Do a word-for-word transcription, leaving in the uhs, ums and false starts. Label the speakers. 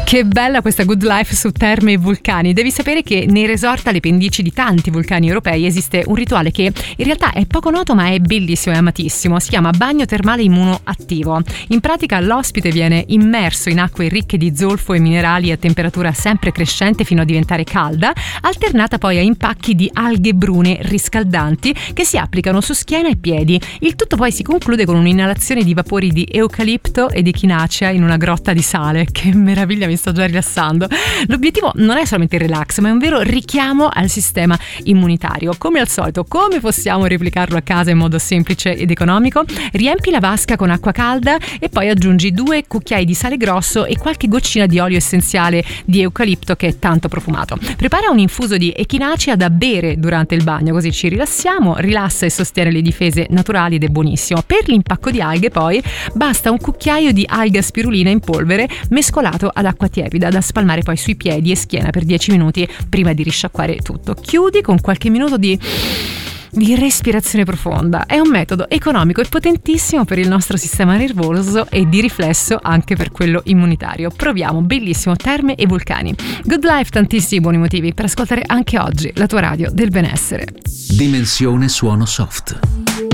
Speaker 1: Che bella questa good life su terme e vulcani. Devi sapere che nei resort alle pendici di tanti vulcani europei esiste un rituale che in realtà è poco noto ma è bellissimo e amatissimo. Si chiama bagno termale immunoattivo. In pratica l'ospite viene immerso in acque ricche di zolfo e minerali a temperatura sempre crescente fino a diventare calda, alternata poi a impacchi di alghe brune riscaldanti che si applicano su schiena e piedi. Il tutto poi si conclude con un'inalazione di vapori di eucalipto e di echinacea in una grotta di sale. Che meraviglia, mi sto già rilassando. L'obiettivo non è solamente il relax, ma è un vero richiamo al sistema immunitario. Come al solito, come possiamo replicarlo a casa in modo semplice ed economico? Riempi la vasca con acqua calda e poi aggiungi due cucchiai di sale grosso e qualche goccina di olio essenziale di eucalipto che è tanto profumato. Prepara un infuso di echinacea da bere durante il bagno, così ci rilassiamo, rilassa e sostiene le difese naturali ed è buonissimo. Per l'impacco di alghe poi basta un cucchiaio di alga spirulina in polvere mescolato ad acqua tiepida da spalmare poi sui piedi e schiena per dieci minuti prima di risciacquare tutto. Chiudi con qualche minuto di di respirazione profonda. È un metodo economico e potentissimo per il nostro sistema nervoso e di riflesso anche per quello immunitario. Proviamo, bellissimo, terme e vulcani. Good life, tantissimi buoni motivi per ascoltare anche oggi la tua radio del benessere.
Speaker 2: Dimensione suono soft.